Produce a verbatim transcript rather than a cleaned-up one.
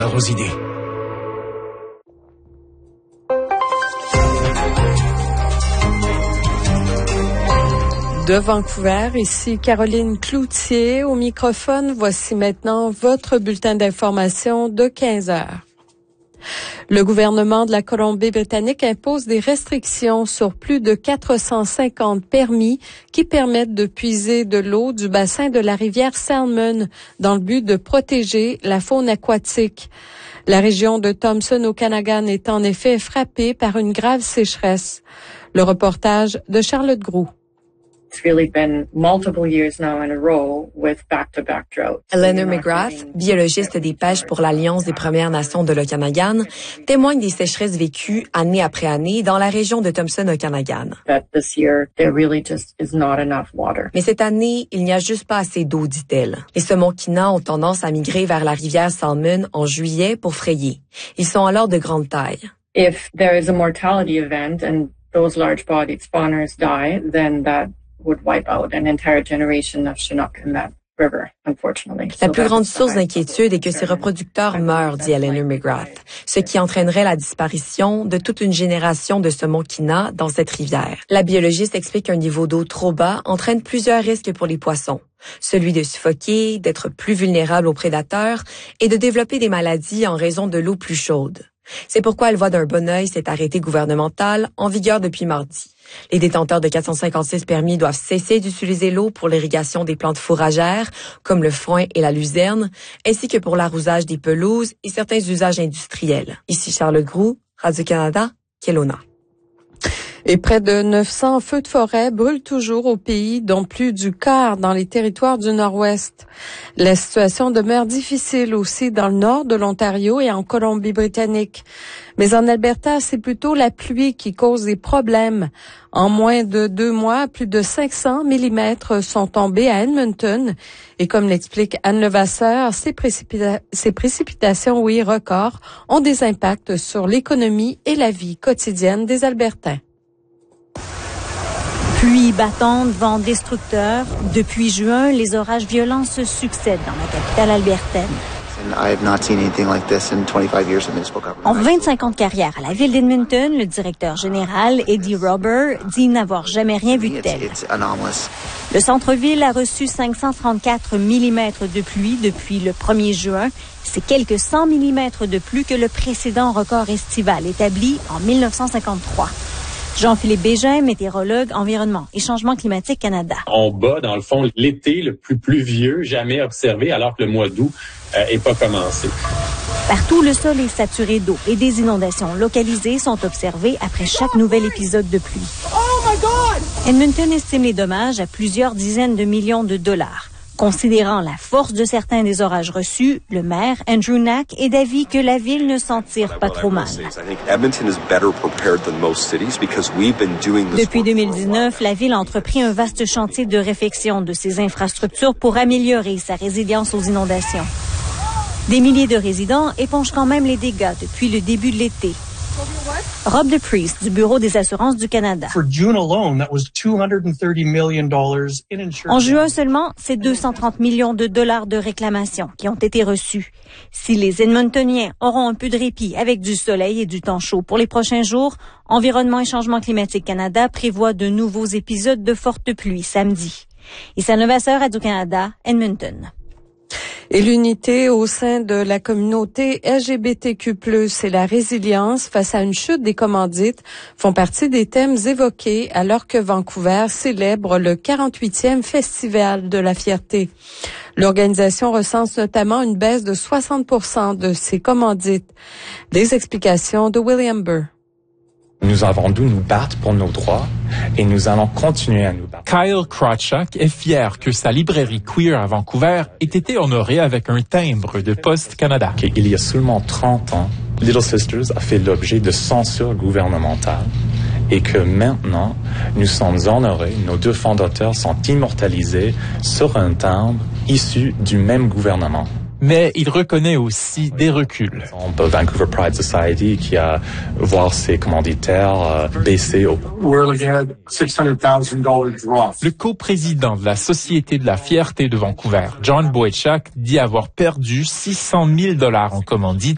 Leurs idées. De Vancouver, ici Caroline Cloutier au microphone. Voici maintenant votre bulletin d'information de quinze heures. Le gouvernement de la Colombie-Britannique impose des restrictions sur plus de quatre cent cinquante permis qui permettent de puiser de l'eau du bassin de la rivière Salmon dans le but de protéger la faune aquatique. La région de Thompson au Okanagan est en effet frappée par une grave sécheresse. Le reportage de Charlotte Groux. It's really been multiple years now in a row with back-to-back droughts. Eleanor McGrath, biologiste des pêches pour l'Alliance des Premières Nations de l'Okanagan, témoigne des sécheresses vécues année après année dans la région de Thompson au Okanagan. That this year there really just is not enough water. Mais cette année, il n'y a juste pas assez d'eau, dit-elle. Les saumons quina ont tendance à migrer vers la rivière Salmon en juillet pour frayer. Ils sont alors de grande taille. If there is a mortality event and those large-bodied spawners die, then that would wipe out an entire generation of Chinook in that river, unfortunately. La plus grande source d'inquiétude est que ces reproducteurs meurent, dit Eleanor McGrath, ce qui entraînerait la disparition de toute une génération de saumons quina dans cette rivière. La biologiste explique qu'un niveau d'eau trop bas entraîne plusieurs risques pour les poissons. Celui de suffoquer, d'être plus vulnérable aux prédateurs et de développer des maladies en raison de l'eau plus chaude. C'est pourquoi elle voit d'un bon œil cet arrêté gouvernemental en vigueur depuis mardi. Les détenteurs de quatre cent cinquante-six permis doivent cesser d'utiliser l'eau pour l'irrigation des plantes fourragères, comme le foin et la luzerne, ainsi que pour l'arrosage des pelouses et certains usages industriels. Ici Charlotte Groux, Radio-Canada, Kelowna. Et près de neuf cents feux de forêt brûlent toujours au pays, dont plus du quart dans les territoires du Nord-Ouest. La situation demeure difficile aussi dans le nord de l'Ontario et en Colombie-Britannique. Mais en Alberta, c'est plutôt la pluie qui cause des problèmes. En moins de deux mois, plus de cinq cents millimètres sont tombés à Edmonton. Et comme l'explique Anne Levasseur, ces, précipita- ces précipitations, oui, records, ont des impacts sur l'économie et la vie quotidienne des Albertains. Pluie battante, vent destructeur. Depuis juin, les orages violents se succèdent dans la capitale albertaine. En vingt-cinq ans de carrière à la ville d'Edmonton, le directeur général, Eddie Robber, dit n'avoir jamais rien vu de tel. Le centre-ville a reçu cinq cent trente-quatre millimètres de pluie depuis le premier juin. C'est quelques cent millimètres de plus que le précédent record estival établi en mille neuf cent cinquante-trois. Jean-Philippe Bégin, météorologue, environnement et changement climatique Canada. On bat, dans le fond, l'été le plus pluvieux jamais observé alors que le mois d'août euh, est pas commencé. Partout, le sol est saturé d'eau et des inondations localisées sont observées après chaque nouvel épisode de pluie. Oh my God! Edmonton estime les dommages à plusieurs dizaines de millions de dollars. Considérant la force de certains des orages reçus, le maire, Andrew Knack, est d'avis que la ville ne s'en tire pas trop mal. Depuis deux mille dix-neuf, la ville a entrepris un vaste chantier de réfection de ses infrastructures pour améliorer sa résilience aux inondations. Des milliers de résidents épongent quand même les dégâts depuis le début de l'été. Rob DePriest, du Bureau des assurances du Canada. En juin seulement, c'est deux cent trente millions de dollars de réclamations qui ont été reçus. Si les Edmontoniens auront un peu de répit avec du soleil et du temps chaud pour les prochains jours, Environnement et Changement climatique Canada prévoit de nouveaux épisodes de fortes pluies samedi. Ici Anne Levasseur, Radio-Canada, Edmonton. Et l'unité au sein de la communauté L G B T Q plus, et la résilience face à une chute des commandites font partie des thèmes évoqués alors que Vancouver célèbre le quarante-huitième Festival de la fierté. L'organisation recense notamment une baisse de soixante pour cent de ses commandites. Des explications de William Burr. Nous avons dû nous battre pour nos droits et nous allons continuer à nous battre. Kyle Krawchuk est fier que sa librairie queer à Vancouver ait été honorée avec un timbre de Poste Canada. Il y a seulement trente ans, Little Sisters a fait l'objet de censure gouvernementale et que maintenant, nous sommes honorés, nos deux fondateurs sont immortalisés sur un timbre issu du même gouvernement. Mais il reconnaît aussi des reculs. Vancouver Pride Society qui a voir ses commanditaires euh, baisser au... Le coprésident de la Société de la fierté de Vancouver, John Boychuk, dit avoir perdu six cent mille dollars en commandite